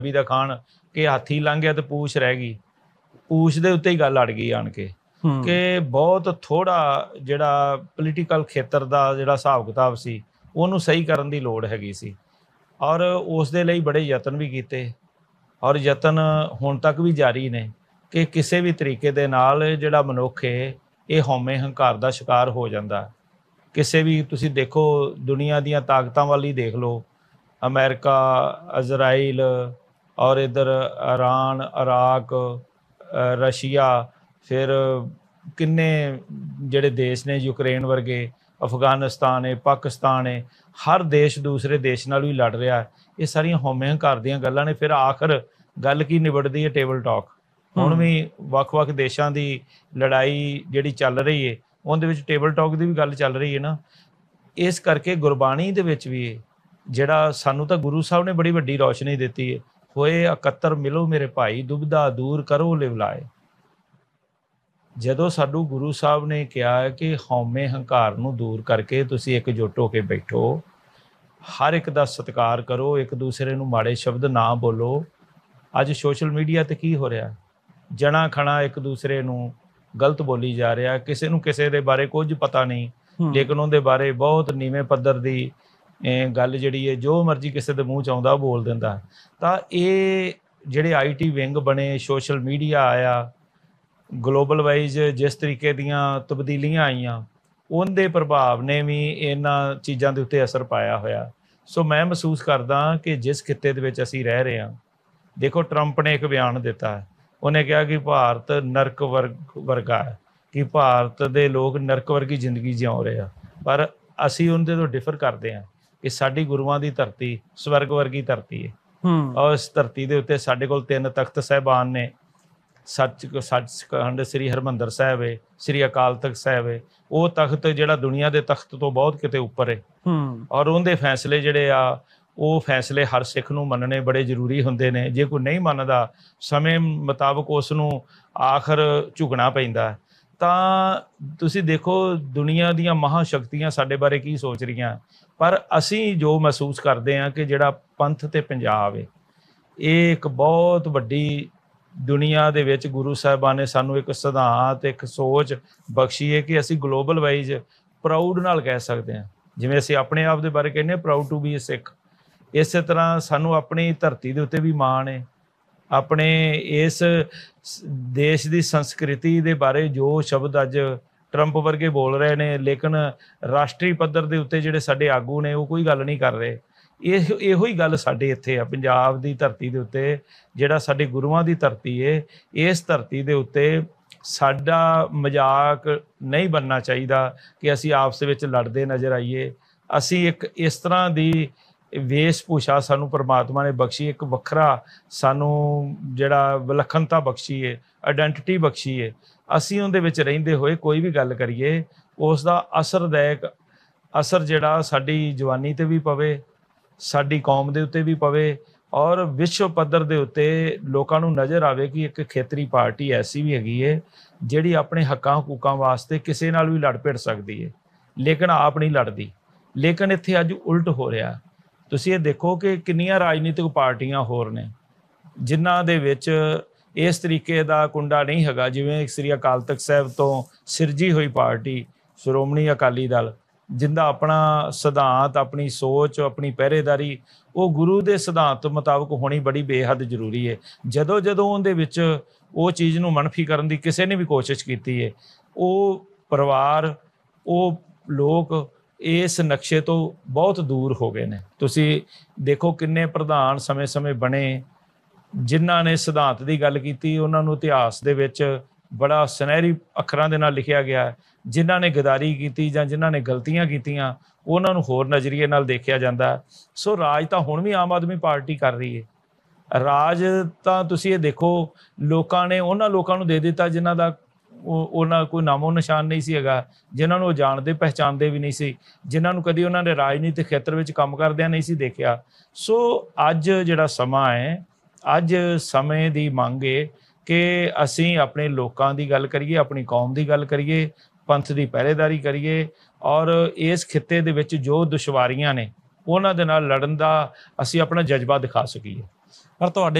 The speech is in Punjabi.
ਵੀ ਦਾ ਖਾਣ ਕਿ ਹਾਥੀ ਲੰਘ ਗਿਆ ਤੇ ਪੂਛ ਰਹਿ ਗਈ, ਪੂਛ ਦੇ ਉੱਤੇ ਹੀ ਗੱਲ ਅੜ ਗਈ ਆਣ ਕੇ ਕਿ ਬਹੁਤ ਥੋੜਾ ਜਿਹੜਾ ਪੋਲੀਟੀਕਲ ਖੇਤਰ ਦਾ ਜਿਹੜਾ ਹਿਸਾਬ ਕਿਤਾਬ ਸੀ ਉਹਨੂੰ ਸਹੀ ਕਰਨ ਦੀ ਲੋੜ ਹੈਗੀ ਸੀ। ਔਰ ਉਸ ਦੇ ਲਈ ਬੜੇ ਯਤਨ ਵੀ ਕੀਤੇ ਔਰ ਯਤਨ ਹੁਣ ਤੱਕ ਵੀ ਜਾਰੀ ਨੇ ਕਿ ਕਿਸੇ ਵੀ ਤਰੀਕੇ ਦੇ ਨਾਲ ਜਿਹੜਾ ਮਨੁੱਖ ਹੈ ਇਹ ਹਉਮੈ ਹੰਕਾਰ ਦਾ ਸ਼ਿਕਾਰ ਹੋ ਜਾਂਦਾ। ਕਿਸੇ ਵੀ ਤੁਸੀਂ ਦੇਖੋ ਦੁਨੀਆ ਦੀਆਂ ਤਾਕਤਾਂ ਵੱਲ ਹੀ ਦੇਖ ਲਓ, ਅਮਰੀਕਾ, ਇਜ਼ਰਾਈਲ ਔਰ ਇੱਧਰ ਈਰਾਨ, ਇਰਾਕ, ਰਸ਼ੀਆ, ਫਿਰ ਕਿੰਨੇ ਜਿਹੜੇ ਦੇਸ਼ ਨੇ, ਯੂਕਰੇਨ ਵਰਗੇ, ਅਫਗਾਨਿਸਤਾਨ ਹੈ, ਪਾਕਿਸਤਾਨ ਹੈ, ਹਰ ਦੇਸ਼ ਦੂਸਰੇ ਦੇਸ਼ ਨਾਲ ਵੀ ਲੜ ਰਿਹਾ। ਇਹ ਸਾਰੀਆਂ ਹਉਮੈ ਹੰਕਾਰ ਦੀਆਂ ਗੱਲਾਂ ਨੇ। ਫਿਰ ਆਖਰ ਗੱਲ ਕੀ ਨਿਬੜਦੀ ਹੈ? Table talk. ਹੁਣ ਵੀ ਵੱਖ-ਵੱਖ ਦੇਸ਼ਾਂ ਦੀ ਲੜਾਈ ਜਿਹੜੀ ਚੱਲ ਰਹੀ ਹੈ ਉਹਦੇ ਵਿੱਚ ਟੇਬਲ ਟਾਕ ਦੀ ਵੀ ਗੱਲ ਚੱਲ ਰਹੀ ਹੈ ਨਾ। ਇਸ ਕਰਕੇ ਗੁਰਬਾਣੀ ਦੇ ਵਿੱਚ ਵੀ ਜਿਹੜਾ ਸਾਨੂੰ ਤਾਂ ਗੁਰੂ ਸਾਹਿਬ ਨੇ ਬੜੀ ਵੱਡੀ ਰੌਸ਼ਨੀ ਦਿੱਤੀ ਹੈ, ਹੋਏ ਇਕੱਤਰ ਮਿਲੋ ਮੇਰੇ ਭਾਈ, ਦੁਬਿਧਾ ਦੂਰ ਕਰੋ ਲਿਵਲਾਏ। ਜਦੋਂ ਸਾਨੂੰ ਗੁਰੂ ਸਾਹਿਬ ਨੇ ਕਿਹਾ ਕਿ ਹਉਮੈ ਹੰਕਾਰ ਨੂੰ ਦੂਰ ਕਰਕੇ ਤੁਸੀਂ ਇਕਜੁੱਟ ਹੋ ਕੇ ਬੈਠੋ, ਹਰ ਇੱਕ ਦਾ ਸਤਿਕਾਰ ਕਰੋ, ਇੱਕ ਦੂਸਰੇ ਨੂੰ ਮਾੜੇ ਸ਼ਬਦ ਨਾ ਬੋਲੋ। ਅੱਜ ਸੋਸ਼ਲ ਮੀਡੀਆ ਤੇ ਕੀ ਹੋ ਰਿਹਾ? ਜਣਾ ਖਣਾ ਇੱਕ ਦੂਸਰੇ ਨੂੰ ਗਲਤ ਬੋਲੀ ਜਾ ਰਿਹਾ, ਕਿਸੇ ਨੂੰ ਕਿਸੇ ਦੇ ਬਾਰੇ ਕੁਝ ਪਤਾ ਨਹੀਂ, ਲੇਕਿਨ ਉਹਦੇ ਬਾਰੇ ਬਹੁਤ ਨੀਵੇਂ ਪੱਧਰ ਦੀ ਗੱਲ ਜਿਹੜੀ ਹੈ ਜੋ ਮਰਜ਼ੀ ਕਿਸੇ ਦੇ ਮੂੰਹ 'ਚ ਆਉਂਦਾ ਬੋਲ ਦਿੰਦਾ। ਤਾਂ ਇਹ ਜਿਹੜੇ IT ਵਿੰਗ ਬਣੇ, ਸੋਸ਼ਲ ਮੀਡੀਆ ਆਇਆ, ਗਲੋਬਲ ਵਾਈਜ਼ ਜਿਸ ਤਰੀਕੇ ਦੀਆਂ ਤਬਦੀਲੀਆਂ ਆਈਆਂ, ਉਹਦੇ ਪ੍ਰਭਾਵ ਨੇ ਵੀ ਇਹਨਾਂ ਚੀਜ਼ਾਂ ਦੇ ਉੱਤੇ ਅਸਰ ਪਾਇਆ ਹੋਇਆ। ਸੋ ਮੈਂ ਮਹਿਸੂਸ ਕਰਦਾ ਕਿ ਜਿਸ ਖਿੱਤੇ ਦੇ ਵਿੱਚ ਅਸੀਂ ਰਹਿ ਰਹੇ ਹਾਂ, ਦੇਖੋ ਟਰੰਪ ਨੇ ਇੱਕ ਬਿਆਨ ਦਿੱਤਾ ਹੈ, ਉਹਨੇ ਕਿਹਾ ਕਿ ਭਾਰਤ ਨਰਕ ਵਰਗਾ ਹੈ, ਕਿ ਭਾਰਤ ਦੇ ਲੋਕ ਨਰਕ ਵਰਗੀ ਜ਼ਿੰਦਗੀ ਜਿਉ ਰਹੇ ਆ। ਪਰ ਅਸੀਂ ਉਹਦੇ ਤੋਂ ਡਿਫਰ ਕਰਦੇ ਹਾਂ ਕਿ ਸਾਡੀ ਗੁਰੂਆਂ ਦੀ ਧਰਤੀ ਸਵਰਗ ਵਰਗੀ ਧਰਤੀ ਹੈ। ਔਰ ਇਸ ਧਰਤੀ ਦੇ ਉੱਤੇ ਸਾਡੇ ਕੋਲ 3 ਤਖਤ ਸਾਹਿਬਾਨ ਨੇ, ਸੱਚਖੰਡ ਸ੍ਰੀ ਹਰਿਮੰਦਰ ਸਾਹਿਬ ਹੈ, ਸ੍ਰੀ ਅਕਾਲ ਤਖਤ ਸਾਹਿਬ ਹੈ। ਉਹ ਤਖਤ ਜਿਹੜਾ ਦੁਨੀਆ ਦੇ ਤਖਤ ਤੋਂ ਬਹੁਤ ਕਿਤੇ ਉੱਪਰ ਹੈ। ਔਰ ਉਹਦੇ ਫੈਸਲੇ ਜਿਹੜੇ ਆ, ਉਹ ਫੈਸਲੇ ਹਰ ਸਿੱਖ ਨੂੰ ਮੰਨਣੇ ਬੜੇ ਜ਼ਰੂਰੀ ਹੁੰਦੇ ਨੇ। ਜੇ ਕੋਈ ਨਹੀਂ ਮੰਨਦਾ, ਸਮੇਂ ਮੁਤਾਬਕ ਉਸ ਨੂੰ ਆਖਰ ਝੁਕਣਾ ਪੈਂਦਾ। ਤਾਂ ਤੁਸੀਂ ਦੇਖੋ ਦੁਨੀਆ ਦੀਆਂ ਮਹਾਂਸ਼ਕਤੀਆਂ ਸਾਡੇ ਬਾਰੇ ਕੀ ਸੋਚ ਰਹੀਆਂ, ਪਰ ਅਸੀਂ ਜੋ ਮਹਿਸੂਸ ਕਰਦੇ ਹਾਂ ਕਿ ਜਿਹੜਾ ਪੰਥ ਤੇ ਪੰਜਾਬ ਹੈ, ਇਹ ਇੱਕ ਬਹੁਤ ਵੱਡੀ ਦੁਨੀਆ ਦੇ ਵਿੱਚ ਗੁਰੂ ਸਾਹਿਬਾਨ ਨੇ ਸਾਨੂੰ ਇੱਕ ਸਿਧਾਂਤ, ਇੱਕ ਸੋਚ ਬਖਸ਼ੀ ਹੈ ਕਿ ਅਸੀਂ ਗਲੋਬਲ ਵਾਈਜ਼ ਪ੍ਰਾਊਡ ਨਾਲ ਕਹਿ ਸਕਦੇ ਹਾਂ। ਜਿਵੇਂ ਅਸੀਂ ਆਪਣੇ ਆਪ ਦੇ ਬਾਰੇ ਕਹਿੰਦੇ ਹਾਂ ਪ੍ਰਾਊਡ ਟੂ ਬੀ ਅ ਸਿੱਖ, ਇਸੇ ਤਰ੍ਹਾਂ ਸਾਨੂੰ ਆਪਣੀ ਧਰਤੀ ਦੇ ਉੱਤੇ ਵੀ ਮਾਣ ਹੈ। ਆਪਣੇ ਇਸ ਦੇਸ਼ ਦੀ ਸੰਸਕ੍ਰਿਤੀ ਦੇ ਬਾਰੇ ਜੋ ਸ਼ਬਦ ਅੱਜ ਟਰੰਪ ਵਰਗੇ ਬੋਲ ਰਹੇ ਨੇ, ਲੇਕਿਨ ਰਾਸ਼ਟਰੀ ਪੱਧਰ ਦੇ ਉੱਤੇ ਜਿਹੜੇ ਸਾਡੇ ਆਗੂ ਨੇ ਉਹ ਕੋਈ ਗੱਲ ਨਹੀਂ ਕਰ ਰਹੇ। ਇਹੋ ਹੀ ਗੱਲ ਸਾਡੇ ਇੱਥੇ ਆ ਪੰਜਾਬ ਦੀ ਧਰਤੀ ਦੇ ਉੱਤੇ, ਜਿਹੜਾ ਸਾਡੇ ਗੁਰੂਆਂ ਦੀ ਧਰਤੀ ਹੈ, ਇਸ ਧਰਤੀ ਦੇ ਉੱਤੇ ਸਾਡਾ ਮਜ਼ਾਕ ਨਹੀਂ ਬਣਨਾ ਚਾਹੀਦਾ ਕਿ ਅਸੀਂ ਆਪਸ ਵਿੱਚ ਲੜਦੇ ਨਜ਼ਰ ਆਈਏ। ਅਸੀਂ ਇੱਕ ਇਸ ਤਰ੍ਹਾਂ ਦੀ ਵੇਸ਼ ਭੂਸ਼ਾ ਸਾਨੂੰ ਪਰਮਾਤਮਾ ਨੇ ਬਖਸ਼ੀ, ਇੱਕ ਵੱਖਰਾ ਸਾਨੂੰ ਜਿਹੜਾ ਵਿਲੱਖਣਤਾ ਬਖਸ਼ੀ ਹੈ, ਆਇਡੈਂਟੀਟੀ ਬਖਸ਼ੀ ਹੈ। ਅਸੀਂ ਉਹਦੇ ਵਿੱਚ ਰਹਿੰਦੇ ਹੋਏ ਕੋਈ ਵੀ ਗੱਲ ਕਰੀਏ, ਉਸ ਦਾ ਅਸਰਦਾਇਕ ਅਸਰ ਜਿਹੜਾ ਸਾਡੀ ਜਵਾਨੀ 'ਤੇ ਵੀ ਪਵੇ, ਸਾਡੀ ਕੌਮ ਦੇ ਉੱਤੇ ਵੀ ਪਵੇ, ਔਰ ਵਿਸ਼ਵ ਪੱਧਰ ਦੇ ਉੱਤੇ ਲੋਕਾਂ ਨੂੰ ਨਜ਼ਰ ਆਵੇ ਕਿ ਇੱਕ ਖੇਤਰੀ ਪਾਰਟੀ ਐਸੀ ਵੀ ਹੈਗੀ ਹੈ ਜਿਹੜੀ ਆਪਣੇ ਹੱਕਾਂ ਹਕੂਕਾਂ ਵਾਸਤੇ ਕਿਸੇ ਨਾਲ ਵੀ ਲੜ ਭਿੜ ਸਕਦੀ ਹੈ, ਲੇਕਿਨ ਆਪ ਨਹੀਂ ਲੜਦੀ। ਲੇਕਿਨ ਇੱਥੇ ਅੱਜ ਉਲਟ ਹੋ ਰਿਹਾ। ਤੁਸੀਂ ਇਹ ਦੇਖੋ ਕਿ ਕਿੰਨੀਆਂ ਰਾਜਨੀਤਿਕ ਪਾਰਟੀਆਂ ਹੋਰ ਨੇ ਜਿਨ੍ਹਾਂ ਦੇ ਵਿੱਚ ਇਸ ਤਰੀਕੇ ਦਾ ਕੁੰਡਾ ਨਹੀਂ ਹੈਗਾ। ਜਿਵੇਂ ਸ੍ਰੀ ਅਕਾਲ ਤਖਤ ਸਾਹਿਬ ਤੋਂ ਸਿਰਜੀ ਹੋਈ ਪਾਰਟੀ ਸ਼੍ਰੋਮਣੀ ਅਕਾਲੀ ਦਲ, ਜਿੰਦਾ ਆਪਣਾ ਸਿਧਾਂਤ, ਆਪਣੀ ਸੋਚ, ਆਪਣੀ ਪਹਿਰੇਦਾਰੀ ਉਹ ਗੁਰੂ ਦੇ ਸਿਧਾਂਤ ਮੁਤਾਬਕ ਹੋਣੀ ਬੜੀ ਬੇਹੱਦ ਜ਼ਰੂਰੀ ਹੈ। ਜਦੋਂ ਜਦੋਂ ਉਹਦੇ ਵਿੱਚ ਉਹ ਚੀਜ਼ ਨੂੰ ਮਨਫੀ ਕਰਨ ਦੀ ਕਿਸੇ ਨੇ ਵੀ ਕੋਸ਼ਿਸ਼ ਕੀਤੀ ਹੈ, ਉਹ ਪਰਿਵਾਰ, ਉਹ ਲੋਕ ਇਸ ਨਕਸ਼ੇ ਤੋਂ ਬਹੁਤ ਦੂਰ ਹੋ ਗਏ ਨੇ। ਤੁਸੀਂ ਦੇਖੋ ਕਿੰਨੇ ਪ੍ਰਧਾਨ ਸਮੇਂ-ਸਮੇਂ ਬਣੇ ਜਿਨ੍ਹਾਂ ਨੇ ਸਿਧਾਂਤ ਦੀ ਗੱਲ ਕੀਤੀ, ਉਹਨਾਂ ਨੂੰ ਇਤਿਹਾਸ ਦੇ ਵਿੱਚ ਬੜਾ ਸੁਨਹਿਰੀ ਅੱਖਰਾਂ ਦੇ ਨਾਲ ਲਿਖਿਆ ਗਿਆ। ਜਿਨ੍ਹਾਂ ਨੇ ਗਦਾਰੀ ਕੀਤੀ ਜਾਂ ਜਿਨ੍ਹਾਂ ਨੇ ਗਲਤੀਆਂ ਕੀਤੀਆਂ, ਉਹਨਾਂ ਨੂੰ ਹੋਰ ਨਜ਼ਰੀਏ ਨਾਲ ਦੇਖਿਆ ਜਾਂਦਾ। ਸੋ ਰਾਜ ਤਾਂ ਹੁਣ ਵੀ ਆਮ ਆਦਮੀ ਪਾਰਟੀ ਕਰ ਰਹੀ ਹੈ। ਰਾਜ ਤਾਂ ਤੁਸੀਂ ਇਹ ਦੇਖੋ ਲੋਕਾਂ ਨੇ ਉਹਨਾਂ ਲੋਕਾਂ ਨੂੰ ਦੇ ਦਿੱਤਾ ਜਿਨ੍ਹਾਂ ਦਾ ਉਹਨਾਂ ਕੋਈ ਨਾਮੋ ਨਿਸ਼ਾਨ ਨਹੀਂ ਸੀ ਹੈਗਾ, ਜਿਨ੍ਹਾਂ ਨੂੰ ਉਹ ਜਾਣਦੇ ਪਹਿਚਾਣਦੇ ਵੀ ਨਹੀਂ ਸੀ, ਜਿਨ੍ਹਾਂ ਨੂੰ ਕਦੀ ਉਹਨਾਂ ਨੇ ਰਾਜਨੀਤਿਕ ਖੇਤਰ ਵਿੱਚ ਕੰਮ ਕਰਦਿਆਂ ਨਹੀਂ ਸੀ ਦੇਖਿਆ। ਸੋ ਅੱਜ ਜਿਹੜਾ ਸਮਾਂ ਹੈ, ਅੱਜ ਸਮੇਂ ਦੀ ਮੰਗ ਹੈ ਕਿ ਅਸੀਂ ਆਪਣੇ ਲੋਕਾਂ ਦੀ ਗੱਲ ਕਰੀਏ, ਆਪਣੀ ਕੌਮ ਦੀ ਗੱਲ ਕਰੀਏ, ਪੰਥ ਦੀ ਪਹਿਰੇਦਾਰੀ ਕਰੀਏ, ਔਰ ਇਸ ਖਿੱਤੇ ਦੇ ਵਿੱਚ ਜੋ ਦੁਸ਼ਵਾਰੀਆਂ ਨੇ ਉਹਨਾਂ ਦੇ ਨਾਲ ਲੜਨ ਦਾ ਅਸੀਂ ਆਪਣਾ ਜਜ਼ਬਾ ਦਿਖਾ ਸਕੀਏ। ਪਰ ਤੁਹਾਡੇ